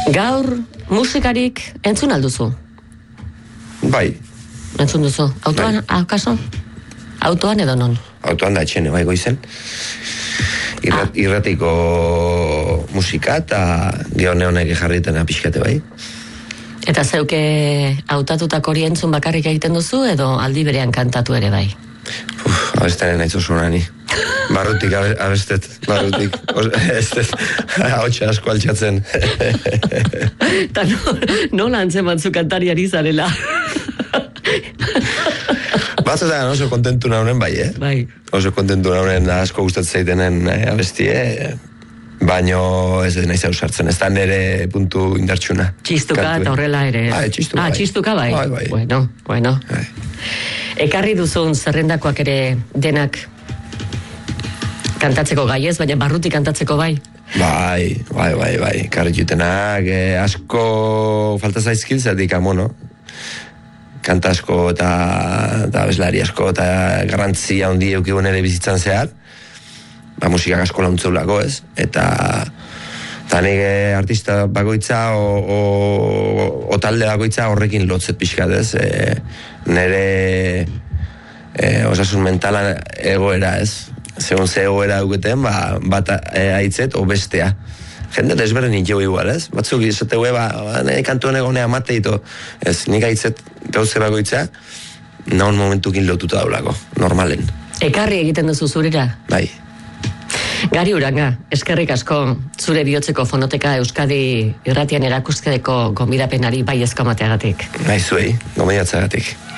Gaur musikarik entzun alduzu? Bai. Entzun duzu? Autoan, akaso? Autoan edo non? Autoan da etxene, bai goizen. Irratiko musika eta geone honek jarritena pixkate bai. Eta zeuke hautatutako hori entzun bakarrik egiten duzu edo aldi berean kantatu ere bai? Abestaren nahiz oso nani. Barrutik abestet, barrutik. Haotxa asko altxatzen. Eta nola antzematzu kantariari zarela? Batzutan oso kontentu naunen bai, Bai. Oso kontentu naunen asko gustatzen zaitenen abestie, baino ez naiz ausartzen, ez da nire puntu indartsuna. Txistuka eta horrela ere. Txistuka bai. Bai. Bueno. Bai. Ekarri duzun zerrendakoak ere denak kantatzeko gai ez, baina barrutik kantatzeko bai. Bai. Ekarri jutenak, asko falta zaizkil zatik, kanta asko eta bezlari asko eta garrantzia handi eukigun ere bizitzan zehar, musikak asko launtzeulako, ez? Eta nire artista bakoitza o talde bakoitza horrekin lotzet pixkat, ez? Nire osasun mentala egoera, ez? Segun ze egoera duketen, bat aitzet o bestea. Jende desberdin jo igual, ez? Batzuk izate nire kantu honegonea mate ito. Ez, nik aitzet gauze bakoitza, naun momentukin lotuta daulako, normalen. Ekarri egiten duzu zurera? Bai. Gari Uranga, eskerrik asko zure bihotzeko fonoteka Euskadi irratian erakuskedeko gonbidapenari bai ezko mateagatik. Bai zuei, gonbidatzeagatik.